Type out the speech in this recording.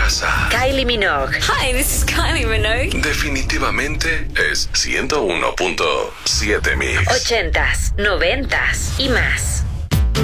casa. Kylie Minogue. Hi, this is Kylie Minogue. Definitivamente es 101.7 Mix. 80s, 90s y más.